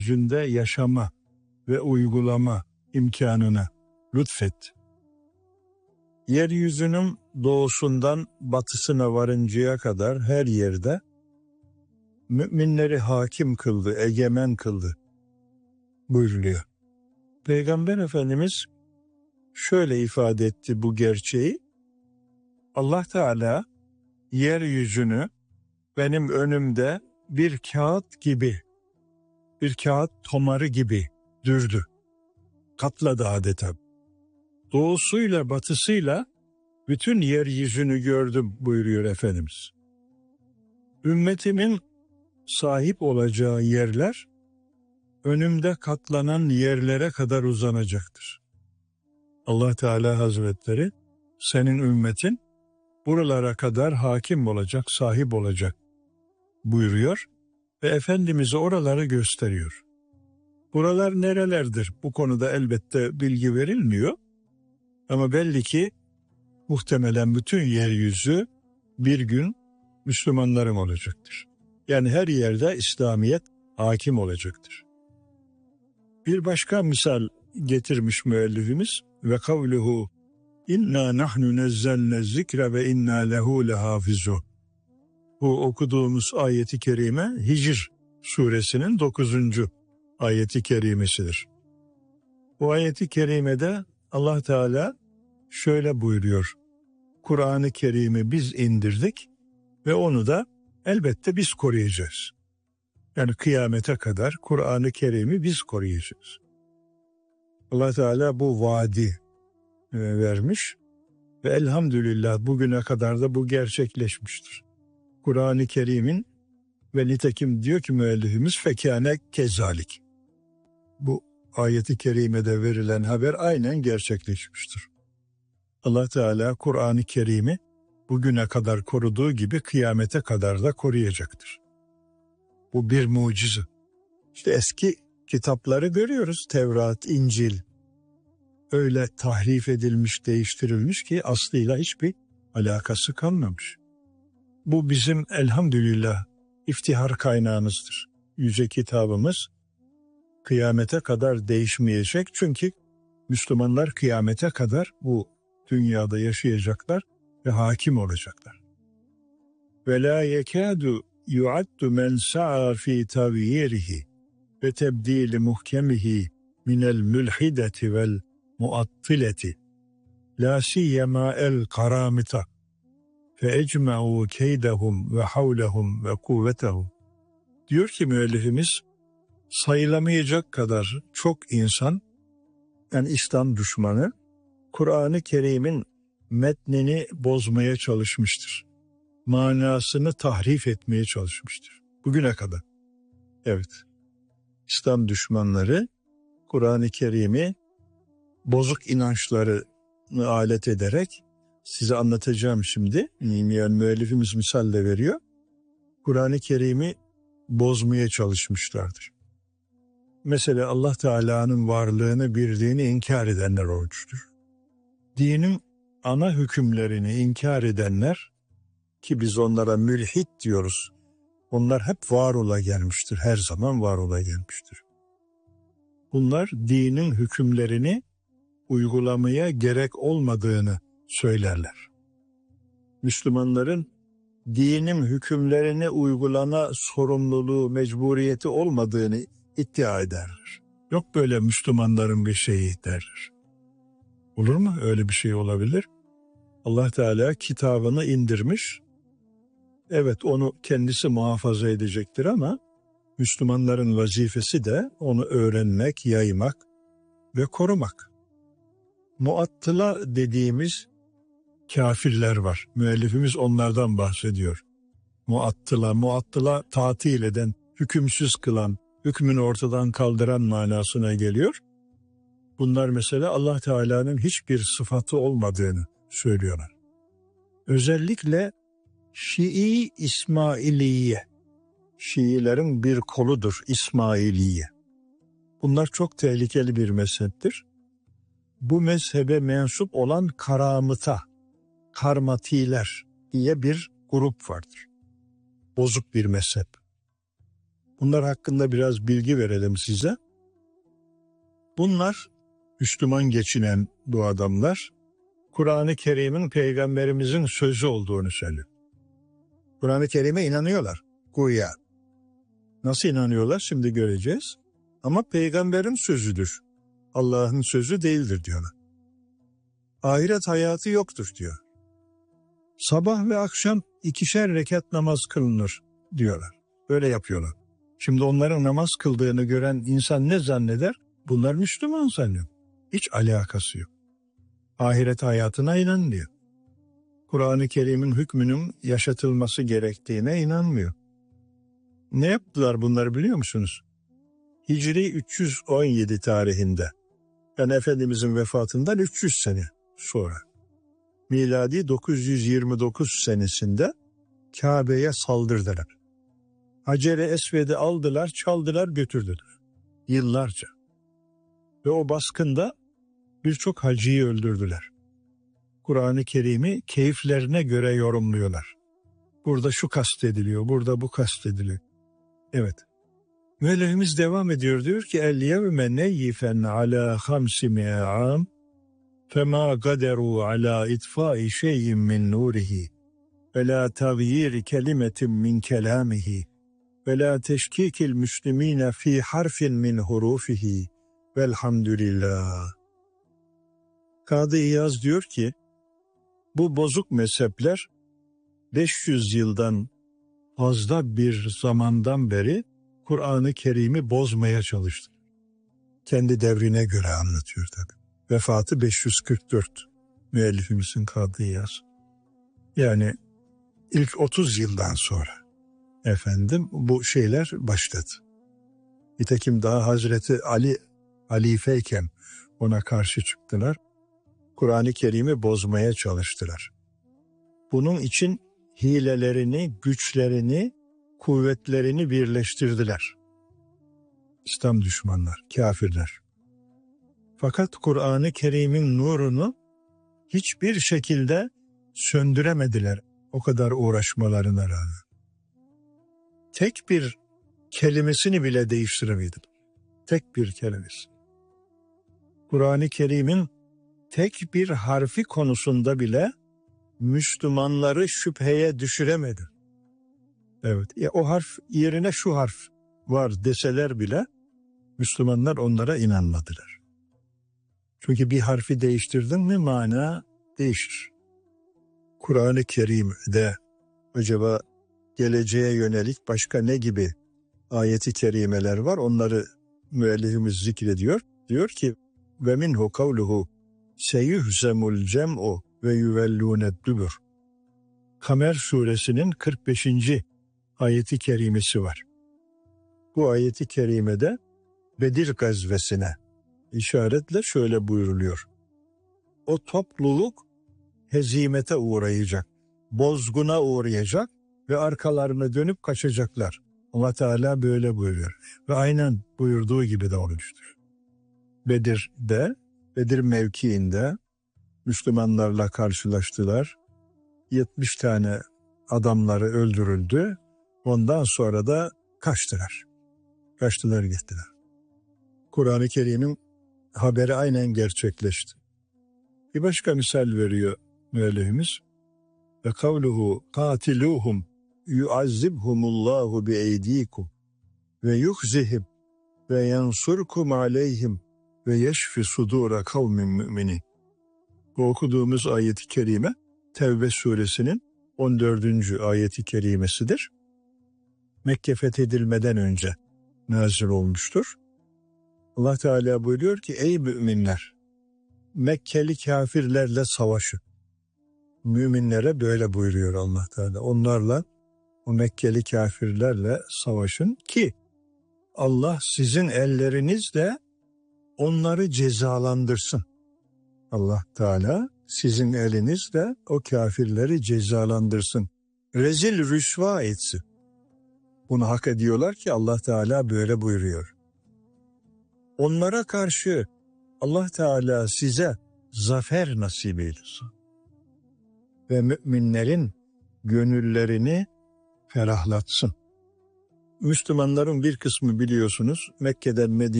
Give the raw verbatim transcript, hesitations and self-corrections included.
yeryüzünde yaşama ve uygulama imkanını lütfet. Yeryüzünün doğusundan batısına varıncaya kadar her yerde müminleri hakim kıldı, egemen kıldı buyuruluyor. Peygamber Efendimiz şöyle ifade etti bu gerçeği. Allah Teala yeryüzünü benim önümde bir kağıt gibi, bir kağıt tomarı gibi dürdü. Katladı adeta. Doğusuyla batısıyla bütün yeryüzünü gördüm buyuruyor Efendimiz. Ümmetimin sahip olacağı yerler önümde katlanan yerlere kadar uzanacaktır. Allah Teala Hazretleri senin ümmetin buralara kadar hakim olacak, sahip olacak buyuruyor ve Efendimiz'e oraları gösteriyor. Buralar nerelerdir? Bu konuda elbette bilgi verilmiyor ama belli ki muhtemelen bütün yeryüzü bir gün Müslümanların olacaktır. Yani her yerde İslamiyet hakim olacaktır. Bir başka misal getirmiş müellifimiz ve kavluhu inna nahnu nezzelne zikre ve inna lehu lehafizun. Bu okuduğumuz ayeti kerime Hicr suresinin dokuzuncu ayeti kerimesidir. Bu ayeti kerimede Allah Teala şöyle buyuruyor. Kur'an-ı Kerim'i biz indirdik ve onu da elbette biz koruyacağız. Yani kıyamete kadar Kur'an-ı Kerim'i biz koruyacağız. Allah Teala bu vaadi vermiş ve elhamdülillah bugüne kadar da bu gerçekleşmiştir. Kur'an-ı Kerim'in ve nitekim diyor ki müellifimiz fekâne kezalik. Bu ayeti kerimede verilen haber aynen gerçekleşmiştir. Allah Teala Kur'an-ı Kerim'i bugüne kadar koruduğu gibi kıyamete kadar da koruyacaktır. Bu bir mucize. İşte eski kitapları görüyoruz. Tevrat, İncil öyle tahrif edilmiş, değiştirilmiş ki aslıyla hiçbir alakası kalmamış. Bu bizim elhamdülillah iftihar kaynağımızdır. Yüce kitabımız kıyamete kadar değişmeyecek. Çünkü Müslümanlar kıyamete kadar bu dünyada yaşayacaklar ve hakim olacaklar. Ve la yekâdu yu'addu men sa'a fi tavyirihi ve tebdili muhkemihi minel mülhideti vel muattileti la siyyema el karamita fe ecma'u keydehum ve havlehum ve kuvvetehum. Diyor ki müellifimiz sayılamayacak kadar çok insan yani İslam düşmanı Kur'an-ı Kerim'in metnini bozmaya çalışmıştır. Manasını tahrif etmeye çalışmıştır. Bugüne kadar. Evet. İslam düşmanları Kur'an-ı Kerim'i bozuk inançlarını alet ederek size anlatacağım şimdi. Yani müellifimiz misal de veriyor. Kur'an-ı Kerim'i bozmaya çalışmışlardır. Mesela Allah Teala'nın varlığını, birliğini inkar edenler olmuştur. Dinin ana hükümlerini inkar edenler ki biz onlara mülhit diyoruz. Onlar hep var ola gelmiştir. Her zaman var ola gelmiştir. Bunlar dinin hükümlerini uygulamaya gerek olmadığını söylerler. Müslümanların dinin hükümlerini uygulama sorumluluğu, mecburiyeti olmadığını iddia ederler. Yok böyle Müslümanların bir şeyi derler. Olur mu? Öyle bir şey olabilir. Allah Teala kitabını indirmiş. Evet onu kendisi muhafaza edecektir ama Müslümanların vazifesi de onu öğrenmek, yaymak ve korumak. Muattıla dediğimiz kafirler var. Müellifimiz onlardan bahsediyor. Muattıla, muattıla tatil eden, hükümsüz kılan, hükmünü ortadan kaldıran manasına geliyor. Bunlar mesela Allah Teala'nın hiçbir sıfatı olmadığını söylüyorlar. Özellikle Şii İsmailiye, Şiilerin bir koludur İsmailiye. Bunlar çok tehlikeli bir mezheptir. Bu mezhebe mensup olan karamıta, karmatiler diye bir grup vardır. Bozuk bir mezhep. Bunlar hakkında biraz bilgi verelim size. Bunlar Müslüman geçinen bu adamlar Kur'an-ı Kerim'in Peygamberimizin sözü olduğunu söylüyor. Kur'an-ı Kerim'e inanıyorlar. Güya. Nasıl inanıyorlar şimdi göreceğiz. Ama peygamberin sözüdür. Allah'ın sözü değildir diyorlar. Ahiret hayatı yoktur diyor. Sabah ve akşam ikişer rekat namaz kılınır diyorlar. Böyle yapıyorlar. Şimdi onların namaz kıldığını gören insan ne zanneder? Bunlar Müslüman sanıyor. Hiç alakası yok. Ahiret hayatına inanmıyor. Kur'an-ı Kerim'in hükmünün yaşatılması gerektiğine inanmıyor. Ne yaptılar bunları biliyor musunuz? Hicri üç yüz on yedi tarihinde, yani Efendimizin vefatından üç yüz sene sonra, miladi dokuz yüz yirmi dokuz senesinde Kabe'ye saldırdılar. Hacer-i Esved'i aldılar, çaldılar, götürdüler. Yıllarca. Ve o baskında birçok hacıyı öldürdüler. Kur'an-ı Kerim'i keyiflerine göre yorumluyorlar. Burada şu kastediliyor, burada bu kastediliyor. Evet. Müellifimiz devam ediyor, diyor ki el yevme neyyifen ala hamsi mi'am fema kaderu ala itfai şeyin min nurihi ve la tagyiri kelimetin min kelamihi ve la teşkikil müslimine fi harfin min hurufihi velhamdülillah. Kadı İyaz diyor ki bu bozuk mezhepler beş yüz yıldan fazla bir zamandan beri Kur'an-ı Kerim'i bozmaya çalıştı. Kendi devrine göre anlatıyor tabii. Vefatı beş yüz kırk dört müellifimizin Kadı İyaz. Yani ilk otuz yıldan sonra efendim bu şeyler başladı. Nitekim daha Hazreti Ali halifeyken ona karşı çıktılar. Kur'an-ı Kerim'i bozmaya çalıştılar. Bunun için hilelerini, güçlerini, kuvvetlerini birleştirdiler. İslam düşmanlar, kafirler. Fakat Kur'an-ı Kerim'in nurunu hiçbir şekilde söndüremediler o kadar uğraşmalarına rağmen. Tek bir kelimesini bile değiştiremediler. Tek bir kelimesi. Kur'an-ı Kerim'in tek bir harfi konusunda bile Müslümanları şüpheye düşüremedi. Evet, ya o harf yerine şu harf var deseler bile Müslümanlar onlara inanmadılar. Çünkü bir harfi değiştirdin mi mana değişir. Kur'an-ı Kerim'de acaba geleceğe yönelik başka ne gibi ayeti kerimeler var? Onları müellifimiz zikrediyor. Diyor ki ve minhu kavluhu seyuhzemul cem'u ve yuvellûned dubur. Kamer suresinin kırk beşinci ayeti kerimesi var. Bu ayeti kerimede Bedir gazvesine işaretle şöyle buyuruluyor. O topluluk hezimete uğrayacak, bozguna uğrayacak ve arkalarına dönüp kaçacaklar. Allah Teala böyle buyuruyor. Ve aynen buyurduğu gibi de olmuştur. Bedir'de, Bedir mevkiinde Müslümanlarla karşılaştılar. yetmiş tane adamları öldürüldü. Ondan sonra da kaçtılar. Kaçtılar gittiler. Kur'an-ı Kerim'in haberi aynen gerçekleşti. Bir başka misal veriyor müellifimiz. Ve kavluhu katiluhum yuazzibhumullahu bi eydikum ve yuhzihim ve yansurkum aleyhim ve yeşfi sudura kavmin müminin. Bu okuduğumuz ayet-i kerime Tevbe suresinin on dördüncü ayeti kerimesidir. Mekke fethedilmeden önce nazil olmuştur. Allah Teala buyuruyor ki ey müminler, Mekkeli kafirlerle savaşın. Müminlere böyle buyuruyor Allah Teala. Onlarla, o Mekkeli kafirlerle savaşın ki Allah sizin ellerinizle onları cezalandırsın. Allah Teala sizin elinizle o kafirleri cezalandırsın. Rezil rüsva etsin. Bunu hak ediyorlar ki Allah Teala böyle buyuruyor. Onlara karşı Allah Teala size zafer nasip eylesin. Ve müminlerin gönüllerini ferahlatsın. Müslümanların bir kısmı biliyorsunuz Mekke'den Medine'ye